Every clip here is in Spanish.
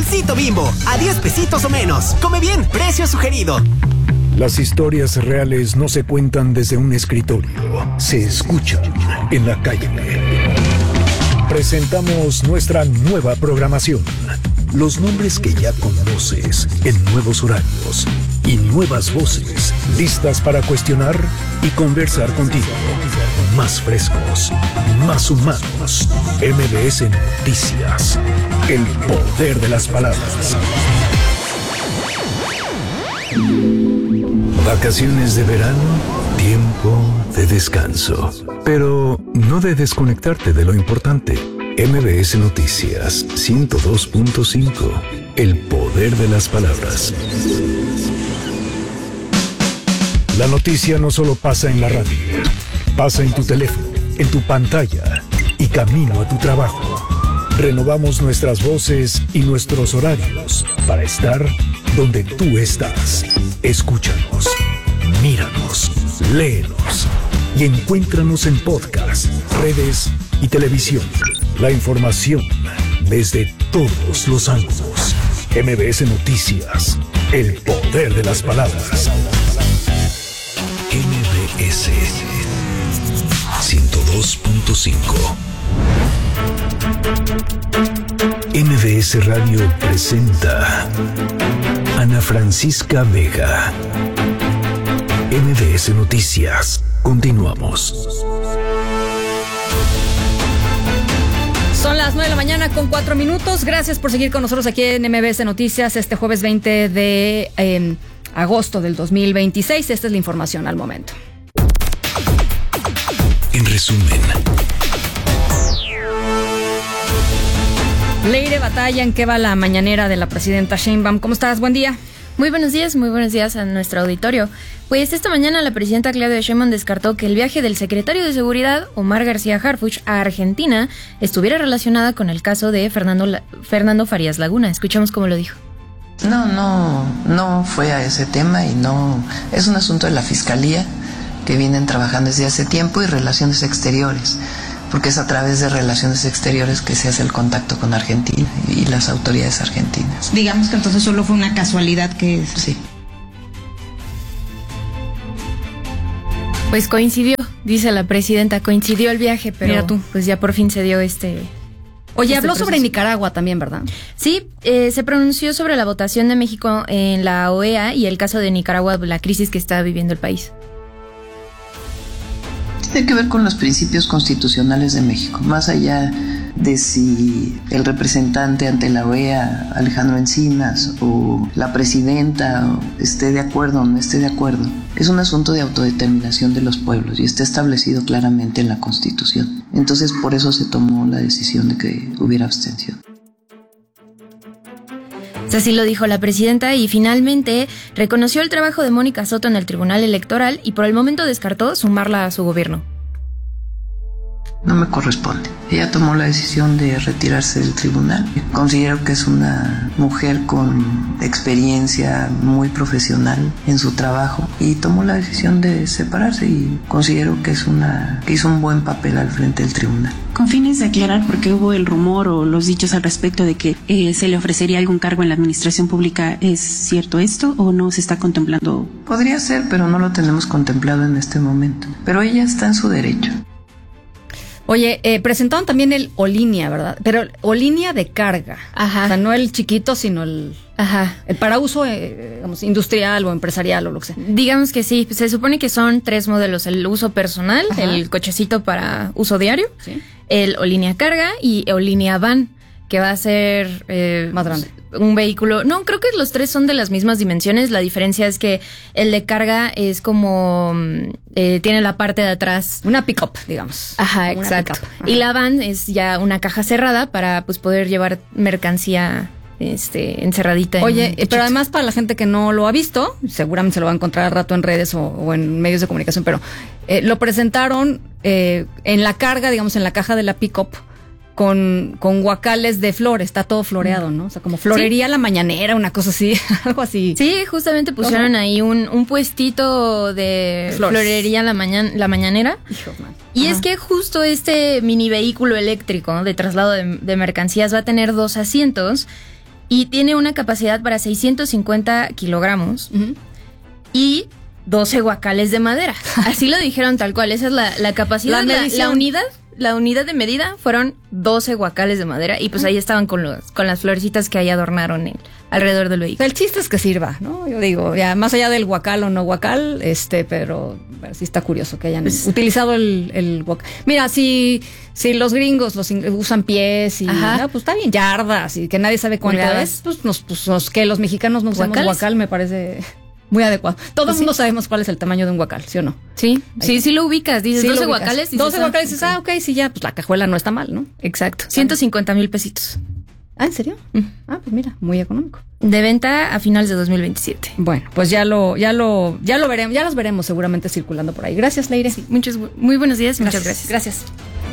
Dulcito Bimbo, a 10 pesitos o menos. Come bien, precio sugerido. Las historias reales no se cuentan desde un escritorio, se escuchan en la calle. Presentamos nuestra nueva programación. Los nombres que ya conoces en nuevos horarios y nuevas voces listas para cuestionar y conversar contigo. Más frescos, más humanos. MBS Noticias. El poder de las palabras. Vacaciones de verano, tiempo de descanso. Pero no de desconectarte de lo importante. MBS Noticias 102.5. El poder de las palabras. La noticia no solo pasa en la radio, pasa en tu teléfono, en tu pantalla y camino a tu trabajo. Renovamos nuestras voces y nuestros horarios para estar donde tú estás. Escúchanos, míranos, léenos y encuéntranos en podcast, redes y televisión. La información desde todos los ángulos. MBS Noticias, el poder de las palabras. MBS 102.5. MBS Radio presenta Ana Francisca Vega. MBS Noticias. Continuamos. Son las 9 de la mañana con 4 minutos. Gracias por seguir con nosotros aquí en MBS Noticias este jueves 20 de agosto del 2026. Esta es la información al momento. En resumen. Leire Batalla, ¿en qué va la mañanera de la presidenta Sheinbaum? ¿Cómo estás? Buen día. Muy buenos días a nuestro auditorio. Pues esta mañana la presidenta Claudia Sheinbaum descartó que el viaje del secretario de Seguridad, Omar García Harfuch, a Argentina estuviera relacionada con el caso de Fernando Farías Laguna. Escuchamos cómo lo dijo. No fue a ese tema y no es un asunto de la Fiscalía que vienen trabajando desde hace tiempo y Relaciones Exteriores, porque es a través de Relaciones Exteriores que se hace el contacto con Argentina y las autoridades argentinas. Digamos que entonces solo fue una casualidad que... Sí. Pues coincidió, dice la presidenta, coincidió el viaje, pero mira tú, pues ya por fin se dio Oye, habló sobre Nicaragua también, ¿verdad? Sí, se pronunció sobre la votación de México en la OEA y el caso de Nicaragua, la crisis que está viviendo el país. Tiene que ver con los principios constitucionales de México, más allá de si el representante ante la OEA, Alejandro Encinas, o la presidenta esté de acuerdo o no esté de acuerdo. Es un asunto de autodeterminación de los pueblos y está establecido claramente en la Constitución. Entonces, por eso se tomó la decisión de que hubiera abstención. Así lo dijo la presidenta y finalmente reconoció el trabajo de Mónica Soto en el Tribunal Electoral y por el momento descartó sumarla a su gobierno. No me corresponde. Ella tomó la decisión de retirarse del tribunal. Considero que es una mujer con experiencia muy profesional en su trabajo y tomó la decisión de separarse y considero que que hizo un buen papel al frente del tribunal. Con fines de aclarar, porque hubo el rumor o los dichos al respecto de que se le ofrecería algún cargo en la administración pública, ¿es cierto esto o no se está contemplando? Podría ser, pero no lo tenemos contemplado en este momento. Pero ella está en su derecho. Oye, presentaron también el Olinia, ¿verdad? Pero Olinia de carga. Ajá. O sea, no el chiquito, sino el para uso digamos, industrial o empresarial o lo que sea. Digamos que sí, se supone que son 3 modelos: el uso personal, ajá, el cochecito para uso diario, ¿sí?, el Olinia carga y Olinia van, que va a ser más grande. Un vehículo. No, creo que los 3 son de las mismas dimensiones. La diferencia es que el de carga es como tiene la parte de atrás una pick-up, digamos. Ajá, exacto. Y la van es ya una caja cerrada para pues poder llevar mercancía encerradita. Oye, pero además para la gente que no lo ha visto, seguramente se lo va a encontrar al rato en redes o en medios de comunicación, pero lo presentaron en la carga, digamos, en la caja de la pick-up, con guacales de flores, está todo floreado, ¿no? O sea, como florería, ¿sí?, la mañanera, una cosa así, algo así. Sí, justamente pusieron ahí un puestito de flores. Florería la mañanera. Hijo, man. Y es que justo este mini vehículo eléctrico de traslado de mercancías va a tener 2 asientos y tiene una capacidad para 650 kilogramos y 12 guacales de madera. Así lo dijeron tal cual, esa es la capacidad, la unidad de medida fueron 12 guacales de madera y pues ahí estaban con las florecitas que ahí adornaron alrededor del vehículo. El chiste es que sirva, ¿no? Yo digo, ya más allá del guacal o no guacal, pero sí está curioso que hayan utilizado el guacal. Mira, si los gringos usan pies y pues está bien, yardas y que nadie sabe cuánto es, pues que los mexicanos no usamos guacal me parece muy adecuado. Todo el mundo sabemos cuál es el tamaño de un guacal, ¿sí o no? Sí, sí lo ubicas. Dices 12 guacales. 12 guacales, dices, ok, sí, ya, pues la cajuela no está mal, ¿no? Exacto. 150,000 pesitos. ¿Ah, en serio? Pues mira, muy económico. De venta a finales de 2027. Bueno, pues ya lo veremos, ya los veremos seguramente circulando por ahí. Gracias, Leire. Sí, muy buenos días y muchas gracias. Gracias.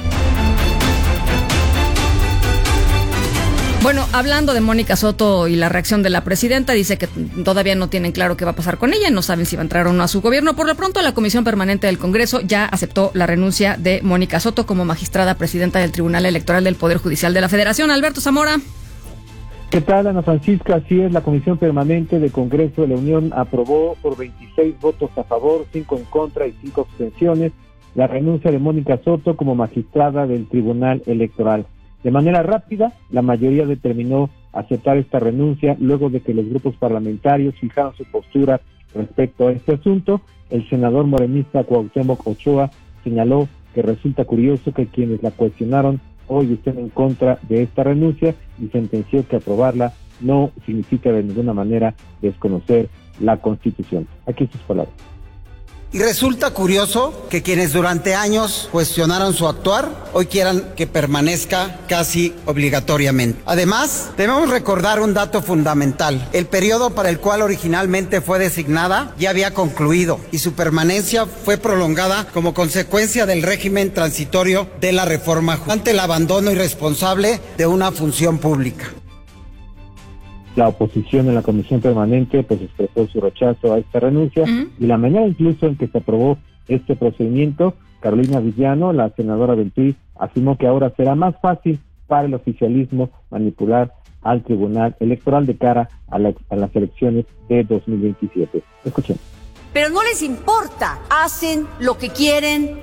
Bueno, hablando de Mónica Soto y la reacción de la presidenta, dice que todavía no tienen claro qué va a pasar con ella, no saben si va a entrar o no a su gobierno. Por lo pronto, la Comisión Permanente del Congreso ya aceptó la renuncia de Mónica Soto como magistrada presidenta del Tribunal Electoral del Poder Judicial de la Federación. Alberto Zamora. ¿Qué tal, Ana Francisca? Así es, la Comisión Permanente del Congreso de la Unión aprobó por 26 votos a favor, 5 en contra y 5 abstenciones la renuncia de Mónica Soto como magistrada del Tribunal Electoral. De manera rápida, la mayoría determinó aceptar esta renuncia luego de que los grupos parlamentarios fijaron su postura respecto a este asunto. El senador morenista Cuauhtémoc Ochoa señaló que resulta curioso que quienes la cuestionaron hoy estén en contra de esta renuncia y sentenció que aprobarla no significa de ninguna manera desconocer la Constitución. Aquí sus palabras. Y resulta curioso que quienes durante años cuestionaron su actuar, hoy quieran que permanezca casi obligatoriamente. Además, debemos recordar un dato fundamental. El periodo para el cual originalmente fue designada ya había concluido y su permanencia fue prolongada como consecuencia del régimen transitorio de la reforma ante el abandono irresponsable de una función pública. La oposición en la Comisión Permanente pues expresó su rechazo a esta renuncia y la manera incluso en que se aprobó este procedimiento, Carolina Villano, la senadora del PRI, afirmó que ahora será más fácil para el oficialismo manipular al Tribunal Electoral de cara a las elecciones de 2027. Escuchen. Pero no les importa, hacen lo que quieren.